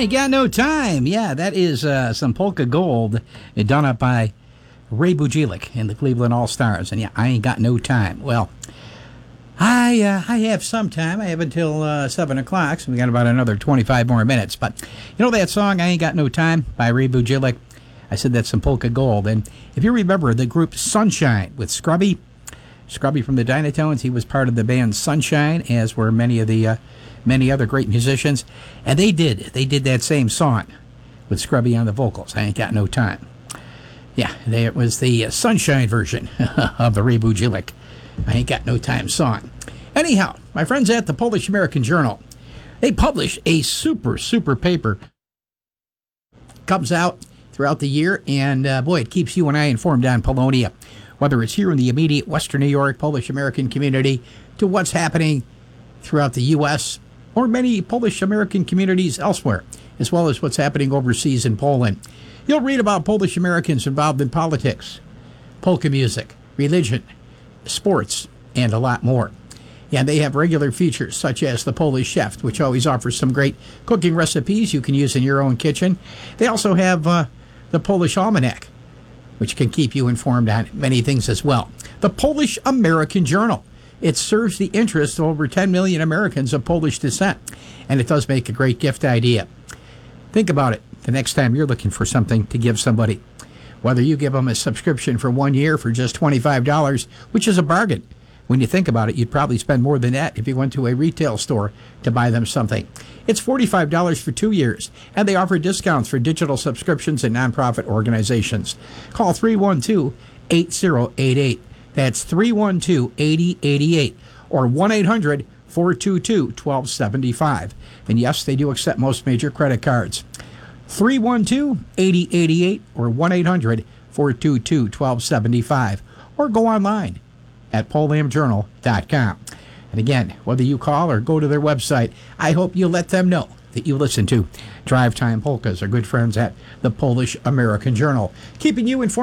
Ain't Got No Time. Yeah, that is some polka gold done up by Ray Bujelik and the Cleveland All-Stars. And yeah, I ain't got no time. Well, I have some time. I have until 7 o'clock, so we got about another 25 more minutes. But you know that song, I Ain't Got No Time, by Ray Bujelik? I said that's some polka gold. And if you remember the group Sunshine with Scrubby from the Dynatones, he was part of the band Sunshine, as were many other great musicians. And they did that same song with Scrubby on the vocals, I Ain't Got No Time. Yeah, it was the Sunshine version of the Ray Bujelik I Ain't Got No Time song. Anyhow, my friends at the Polish American Journal, they publish a super paper. Comes out throughout the year, and boy, it keeps you and I informed on Polonia, whether it's here in the immediate Western New York Polish American community to what's happening throughout the U.S. or many Polish American communities elsewhere, as well as what's happening overseas in Poland. You'll read about Polish Americans involved in politics, polka music, religion, sports, and a lot more. And they have regular features such as the Polish Chef, which always offers some great cooking recipes you can use in your own kitchen. They also have the Polish Almanac, which can keep you informed on many things as well. The Polish American Journal. It serves the interests of over 10 million Americans of Polish descent, and it does make a great gift idea. Think about it the next time you're looking for something to give somebody. Whether you give them a subscription for 1 year for just $25, which is a bargain. When you think about it, you'd probably spend more than that if you went to a retail store to buy them something. It's $45 for 2 years, and they offer discounts for digital subscriptions and nonprofit organizations. Call 312-8088. That's 312-8088 or 1-800-422-1275. And yes, they do accept most major credit cards. 312-8088 or 1-800-422-1275, or go online at polamjournal.com. And again, whether you call or go to their website, I hope you let them know that you listen to Drive Time Polkas, our good friends at the Polish American Journal, keeping you informed.